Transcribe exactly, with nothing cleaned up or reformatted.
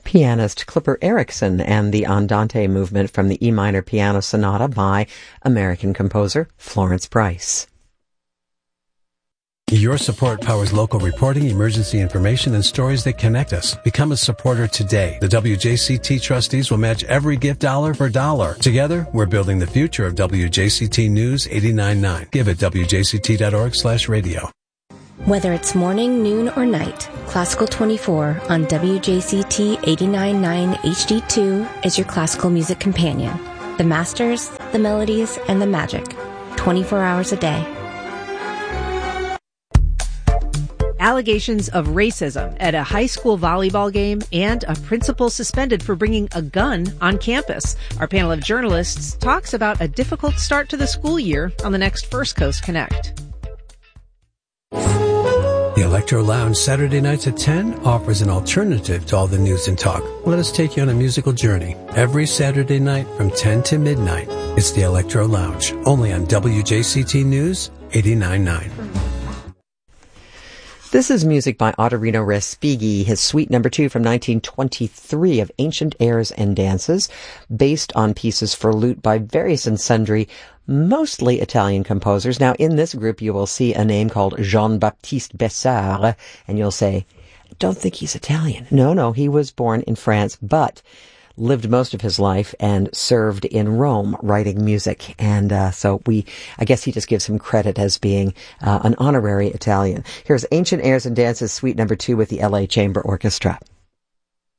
pianist Clipper Erickson and the Andante movement from the E minor piano sonata by American composer Florence Price. Your support powers local reporting, emergency information, and stories that connect us. Become a supporter today. The W J C T trustees will match every gift dollar for dollar. Together, we're building the future of W J C T News eighty-nine point nine. Give at W J C T dot org slash radio. Whether it's morning, noon, or night, Classical twenty-four on W J C T eighty-nine point nine H D two is your classical music companion. The masters, the melodies, and the magic. twenty-four hours a day. Allegations of racism at a high school volleyball game and a principal suspended for bringing a gun on campus. Our panel of journalists talks about a difficult start to the school year on the next First Coast Connect. The Electro Lounge Saturday nights at ten offers an alternative to all the news and talk. Let us take you on a musical journey. Every Saturday night from ten to midnight, it's the Electro Lounge, only on W J C T News eighty-nine point nine. This is music by Ottorino Respighi, his suite number two from nineteen twenty-three of Ancient Airs and Dances, based on pieces for lute by various and sundry, mostly Italian composers. Now, in this group, you will see a name called Jean-Baptiste Bessart, and you'll say, don't think he's Italian. No, no, he was born in France, but lived most of his life and served in Rome writing music. And uh, so we, I guess he just gives him credit as being uh, an honorary Italian. Here's Ancient Airs and Dances, suite number two with the L A Chamber Orchestra.